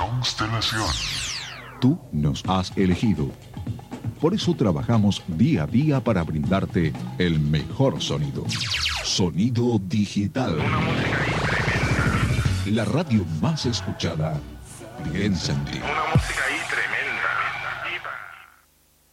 Constelación. Tú nos has elegido. Por eso trabajamos día a día para brindarte el mejor sonido. Sonido digital. Una música ahí tremenda. La radio más escuchada. Piensa en ti. Una música ahí tremenda.